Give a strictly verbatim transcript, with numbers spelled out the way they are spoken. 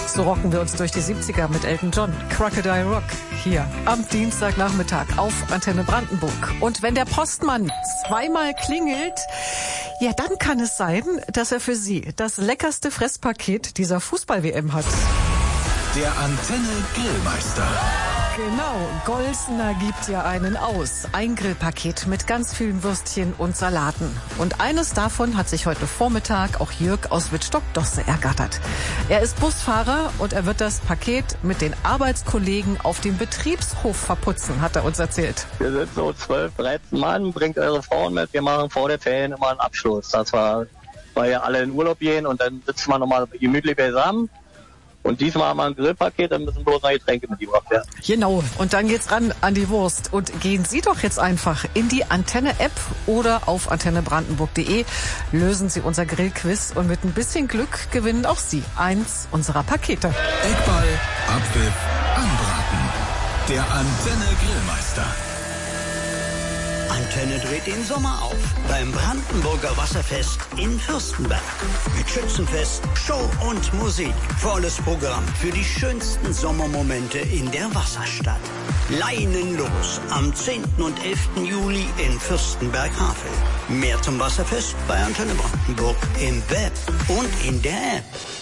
So rocken wir uns durch die siebziger mit Elton John. Crocodile Rock hier am Dienstagnachmittag auf Antenne Brandenburg. Und wenn der Postmann zweimal klingelt, ja, dann kann es sein, dass er für Sie das leckerste Fresspaket dieser Fußball-W M hat. Der Antenne Grillmeister. Genau, Golsner gibt ja einen aus. Ein Grillpaket mit ganz vielen Würstchen und Salaten. Und eines davon hat sich heute Vormittag auch Jörg aus Wittstock-Dosse ergattert. Er ist Busfahrer und er wird das Paket mit den Arbeitskollegen auf dem Betriebshof verputzen, hat er uns erzählt. Wir sind so zwölf, dreizehn Mann, bringt eure Frauen mit. Wir machen vor der Ferien immer einen Abschluss. Das war, weil ja alle in Urlaub gehen und dann sitzen wir nochmal gemütlich beisammen. Und diesmal haben wir ein Grillpaket, dann müssen bloß noch Getränke mitgebracht werden. Genau, und dann geht's ran an die Wurst. Und gehen Sie doch jetzt einfach in die Antenne-App oder auf antenne brandenburg punkt de, lösen Sie unser Grillquiz und mit ein bisschen Glück gewinnen auch Sie eins unserer Pakete. Eckball, Abpfiff, Anbraten. Der Antenne Grillmeister. Antenne dreht den Sommer auf beim Brandenburger Wasserfest in Fürstenberg. Mit Schützenfest, Show und Musik. Volles Programm für die schönsten Sommermomente in der Wasserstadt. Leinen los am zehnten und elften Juli in Fürstenberg-Havel. Mehr zum Wasserfest bei Antenne Brandenburg im Web und in der App.